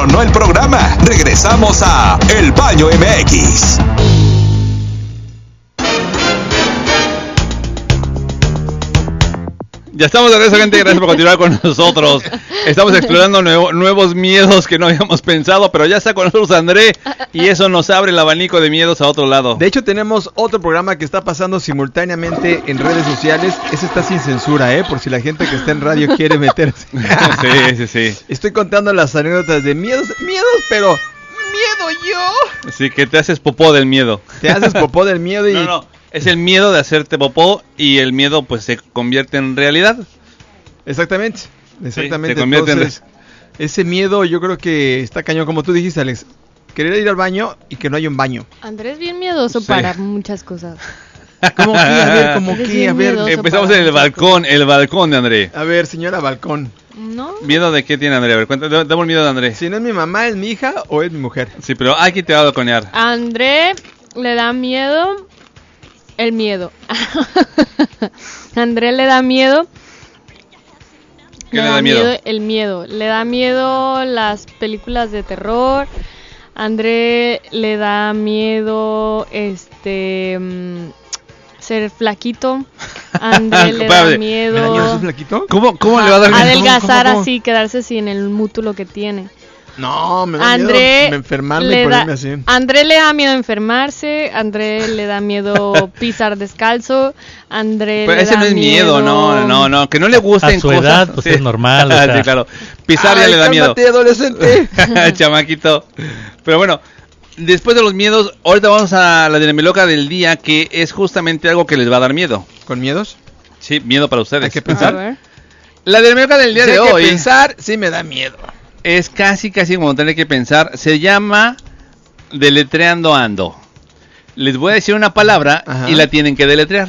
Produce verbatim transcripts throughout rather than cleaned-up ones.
terminó el programa. Regresamos a El Baño M X. Ya estamos de regreso, gente. Gracias por continuar con nosotros. Estamos explorando nuevo, nuevos miedos que no habíamos pensado, pero ya está con nosotros André y eso nos abre el abanico de miedos a otro lado. De hecho, tenemos otro programa que está pasando simultáneamente en redes sociales. Ese está sin censura, ¿eh? Por si la gente que está en radio quiere meterse. Sí, sí, sí. Estoy contando las anécdotas de miedos, miedos, pero miedo yo. Sí, que te haces popó del miedo. Te haces popó del miedo y... No, no. Es el miedo de hacerte popó y el miedo pues se convierte en realidad. Exactamente, exactamente. Sí, se convierte Entonces, en... ese miedo yo creo que está cañón, como tú dijiste, Alex. Querer ir al baño y que no haya un baño. Andrés es bien miedoso sí. para muchas cosas. ¿Cómo que? A ver, ¿cómo que? A ver. Empezamos en el balcón, cosas. el balcón de André. A ver, señora balcón. ¿No? ¿Miedo de qué tiene André? A ver, cuéntame, dame el miedo de André. Si no es mi mamá, ¿es mi hija o es mi mujer? Sí, pero aquí te va a balconear. André le da miedo... El miedo. André le da miedo. ¿Qué le, le da, da miedo? miedo? El miedo. Le da miedo las películas de terror. André le da miedo este um, ser flaquito. André le da miedo. ¿Yo soy flaquito? ¿Cómo, cómo le va a dar miedo? Adelgazar ¿Cómo, cómo, cómo? así, quedarse así en el mútulo que tiene. No, me da André miedo enfermarme y ponerme así. André le da miedo enfermarse, André le da miedo pisar descalzo, André Pero le ese da no es miedo, no, no, no, que no le gusten a su cosas. edad, pues sí. es normal. O sea. Sí, claro. Pisar Ay, ya le da miedo. Adolescente. Chamaquito. Pero bueno, después de los miedos, ahorita vamos a la dinamiloca del día, que es justamente algo que les va a dar miedo. ¿Con miedos? Sí, miedo para ustedes. Hay que pensar. La dinamiloca del día sí, de hay hoy. Que pensar, sí me da miedo. Es casi, casi como tener que pensar. Se llama Deletreando Ando. Les voy a decir una palabra Ajá. y la tienen que deletrear.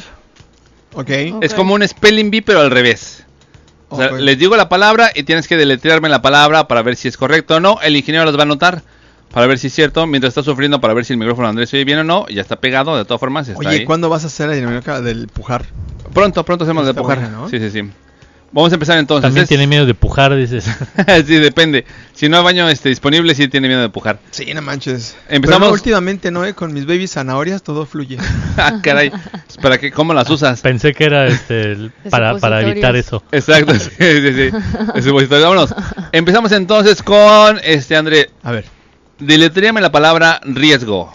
Okay. Es como un spelling bee, pero al revés. O sea, okay. les digo la palabra y tienes que deletrearme la palabra para ver si es correcto o no. El ingeniero las va a anotar para ver si es cierto. Mientras está sufriendo para ver si el micrófono de Andrés se oye bien o no. Ya está pegado, de todas formas. Está Oye, ahí. ¿cuándo vas a hacer la dinámica del pujar? Pronto, pronto hacemos de pujar. Buena, ¿no? Sí, sí, sí. Vamos a empezar entonces. También es... tiene miedo de pujar, dices. Sí, depende. Si no hay baño este, disponible, sí tiene miedo de pujar. Sí, no manches. Empezamos. Pero no, últimamente no, eh, con mis baby zanahorias todo fluye. Ah, caray. ¿Para qué? ¿Cómo las usas? Pensé que era este el, para, para evitar eso. Exacto, sí, sí, sí. Es supositorio. Vámonos. Empezamos entonces con este André. A ver. Deletréame la palabra riesgo.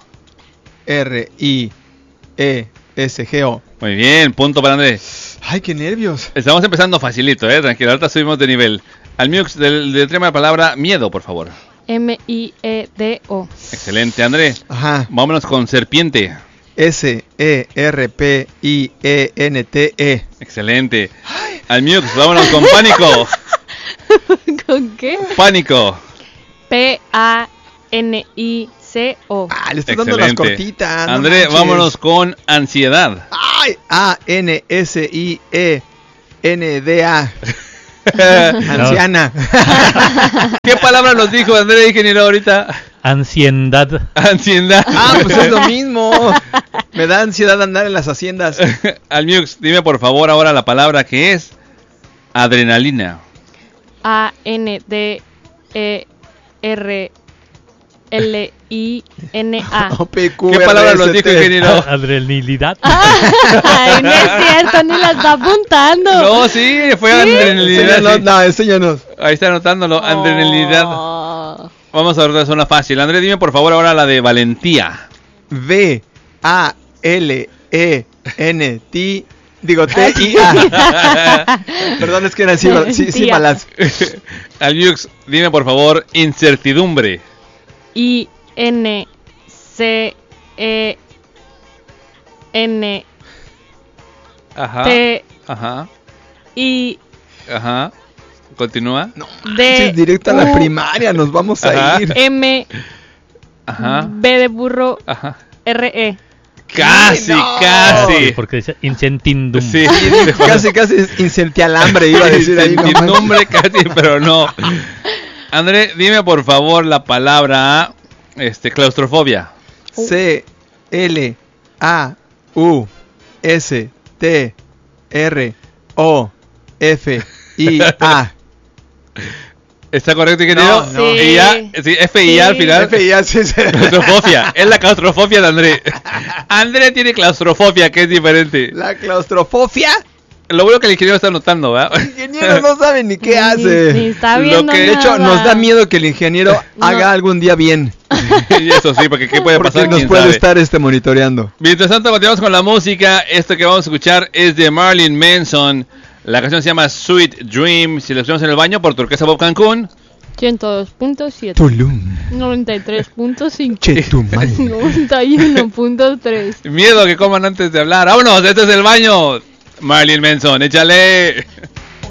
R I E S G O. Muy bien, punto para André. Ay, qué nervios. Estamos empezando facilito, eh, tranquilo, ahorita subimos de nivel. Al Mux, deletréame la palabra miedo, por favor. M I E D O. Excelente, André. Ajá. Vámonos con serpiente. S E R P I E N T E. Excelente. Ay. Al Mux, vámonos con pánico. ¿Con qué? Pánico. P A N I C O. Ah, le estoy dando las cortitas. André, no vámonos con ansiedad. Ay, A N S I E N D A. Anciana. ¿Qué palabra nos dijo André, ingeniero, ahorita? Anciendad. Anciendad. Ah, pues es lo mismo. Me da ansiedad andar en las haciendas. Almiux, dime por favor ahora la palabra que es adrenalina. A N D E R L I N A. ¿Qué palabra nos dijo, ingeniero? Adrenalidad. Ay, no es cierto, ni la está apuntando. No, sí, fue ¿Sí? adrenalidad. No, no, enséñanos. Ahí está anotándolo, oh. adrenalidad. Vamos a ver una fácil. André, dime por favor ahora la de valentía. V A L E N T Digo T I A. Perdón, es que era sí, sí, sí malas. Almiux, dime por favor incertidumbre. I N C E N Ajá. T Ajá. I Ajá. Continúa. No, D directo a la primaria, nos vamos Ajá. a ir. M Ajá. B de burro. Ajá. R E. Casi, no. casi. Porque dice incentindum. Sí, casi, casi incentialambre iba a decir ahí. Incentinombre casi, pero no. André, dime por favor la palabra este claustrofobia. C L A U S T R O F I A. ¿Está correcto, ingeniero? No, no. Sí. ¿Y ya? Sí, F I A Sí. al final. F I A, sí, sí. Claustrofobia. Es la claustrofobia de André. André tiene claustrofobia, que es diferente. La claustrofobia. Lo bueno que el ingeniero está notando, ¿verdad? El ingeniero no sabe ni qué Ni- hace. ni está Lo viendo que- De hecho, nada. nos da miedo que el ingeniero No. haga algún día bien. Y eso sí, porque qué puede Porque pasar, nos quién puede sabe. estar este monitoreando. Mientras tanto, continuamos con la música. Esto que vamos a escuchar es de Marilyn Manson. La canción se llama Sweet Dream. Si la escuchamos en el baño por Turquesa Bob Cancún. ciento dos punto siete, Tulum. noventa y tres punto cinco, Chetumal. noventa y uno punto tres. Miedo que coman antes de hablar. ¡Vámonos! Este es el baño. Marilyn Manson, échale.